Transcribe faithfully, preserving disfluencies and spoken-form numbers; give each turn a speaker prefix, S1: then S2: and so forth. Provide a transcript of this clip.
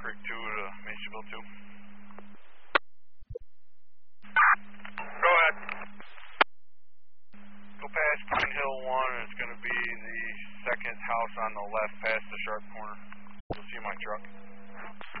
S1: Creek two to Macyville two. Go ahead. Go past Pine Hill one, and it's going to be the second house on the left past the sharp corner. You'll see my truck.